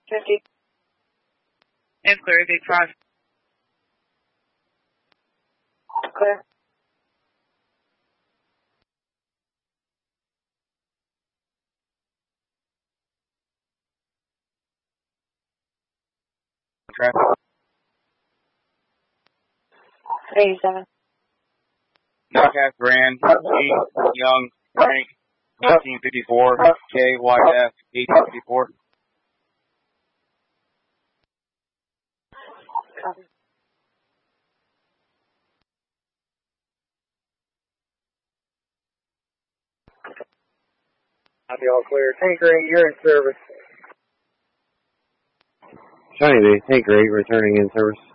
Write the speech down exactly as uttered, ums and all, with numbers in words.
fifty. And clear, big five. Clear. Traffic. eighty-seven. Knockout Grand, E, Young, Frank, eighteen fifty-four, K, Y F, eighteen fifty-four. Copy. Copy, all clear. Tanker eight, you're in service. Johnny B, Tanker eight, returning in service.